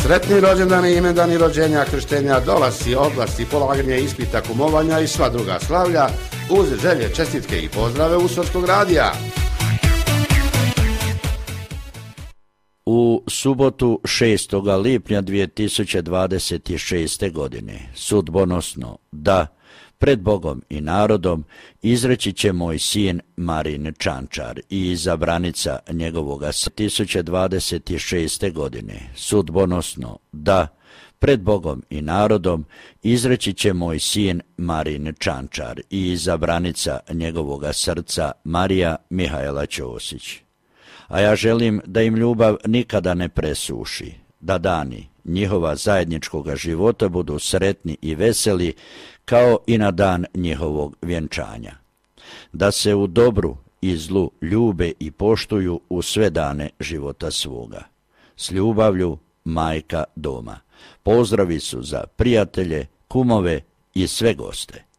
Sretni rođendani, imendani, rođenja, krštenja, dolasci, odlasci, polaganje ispita, kumovanja i sva druga slavlja uz želje, čestitke i pozdrave Uskočkog radija. U subotu 6. lipnja 2026. godine sudbonosno da pred Bogom i narodom izreći će moj sin Marin Čančar i izabranica njegovoga 2026. godine sudbonosno da pred Bogom i narodom izreći će moj sin Marin Čančar i izabranica njegovoga srca Marija Mihajla Ćosić. A ja želim da im ljubav nikada ne presuši, da dani njihova zajedničkoga života budu sretni i veseli kao i na dan njihovog vjenčanja. Da se u dobru i zlu ljube i poštuju u sve dane života svoga. S ljubavlju, majka doma. Pozdravi su za prijatelje, kumove i sve goste.